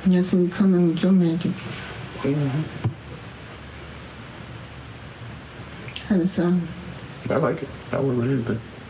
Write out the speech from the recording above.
And that's when you come in with your magic. How does it sound? I like it. I would with anything.